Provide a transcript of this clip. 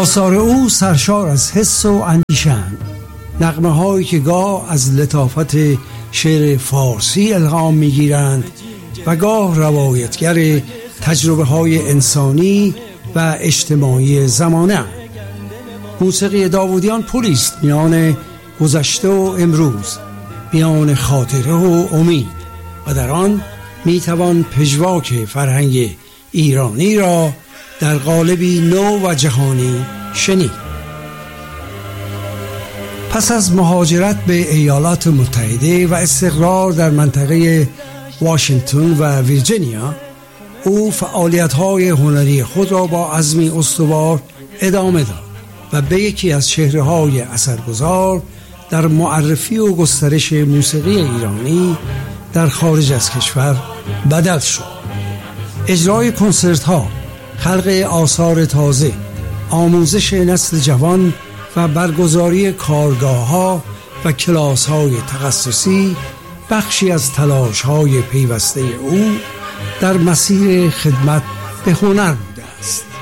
آثار او سرشار از حس و اندیشه‌اند، نغمه هایی که گاه از لطافت شعر فارسی الهام میگیرند و گاه روایتگر تجربه های انسانی و اجتماعی زمانه. موسیقی داوودیان پلی است میان گذشته و امروز، میان خاطره و امید، و در آن میتوان پژواک فرهنگ ایرانی را در قالبی نو و جهانی شنید. پس از مهاجرت به ایالات متحده و استقرار در منطقه واشنگتن و ویرجینیا، او فعالیت‌های هنری خود را با عزمی استوار ادامه داد و به یکی از چهره‌های اثرگذار در معرفی و گسترش موسیقی ایرانی در خارج از کشور بدل شد. اجرای کنسرت‌ها، خلق آثار تازه، آموزش نسل جوان و برگزاری کارگاه‌ها و کلاس‌های تخصصی بخشی از تلاش‌های پیوسته او در مسیر خدمت به هنر بوده است.